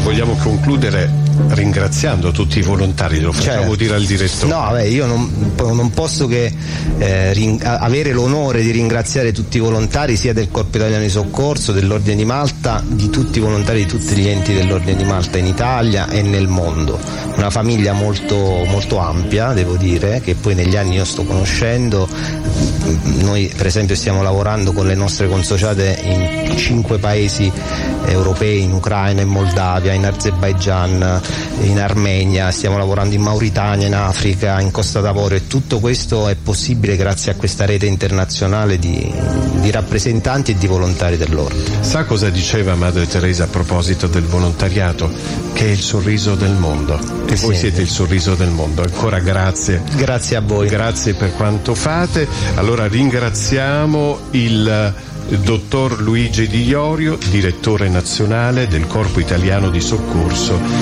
vogliamo concludere ringraziando tutti i volontari, lo facciamo dire al direttore. No, io non posso che avere l'onore di ringraziare tutti i volontari, sia del Corpo Italiano di Soccorso, dell'Ordine di Malta, di tutti i volontari di tutti gli enti dell'Ordine di Malta in Italia e nel mondo. Una famiglia molto, molto ampia, devo dire, che poi negli anni io sto conoscendo. Noi per esempio stiamo lavorando con le nostre consociate in 5 paesi europei, in Ucraina, in Moldavia, in Azerbaigian, in Armenia, stiamo lavorando in Mauritania, in Africa, in Costa d'Avorio, e tutto questo è possibile grazie a questa rete internazionale di rappresentanti e di volontari dell'ordine. Sa cosa diceva Madre Teresa a proposito del volontariato? Che è il sorriso del mondo, e voi siete il sorriso del mondo. Ancora grazie. Grazie a voi. Grazie per quanto fate. Allora ringraziamo il dottor Luigi Di Iorio, direttore nazionale del Corpo Italiano di Soccorso